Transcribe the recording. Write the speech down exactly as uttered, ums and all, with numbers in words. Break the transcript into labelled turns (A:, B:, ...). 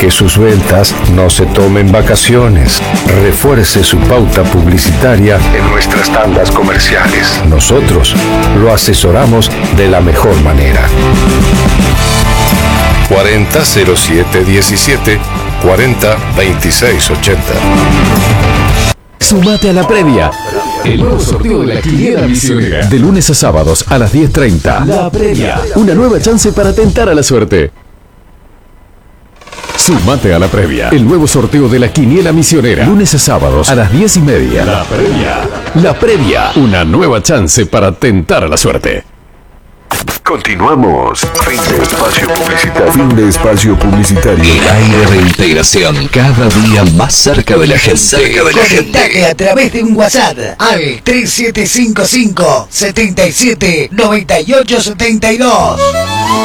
A: que sus ventas no se tomen vacaciones. Refuerce su pauta publicitaria en nuestras tandas comerciales. Nosotros lo asesoramos de la mejor manera. cuarenta cero siete diecisiete, cuarenta veintiséis ochenta.
B: Sumate a la previa. El nuevo sorteo de la Quiniela Misionera. De lunes a sábados a las diez treinta. La previa. Una nueva chance para tentar a la suerte. Sumate a la previa. El nuevo sorteo de la Quiniela Misionera. Lunes a sábados a las diez y media. La previa. La previa. Una nueva chance para tentar a la suerte.
A: Continuamos. Fin de espacio publicitario. Fin de espacio publicitario.
B: El aire de integración. Cada día más cerca de la gente. Cerca de la
C: Conectate a través de un WhatsApp al tres siete cinco cinco, siete siete, nueve ocho siete dos.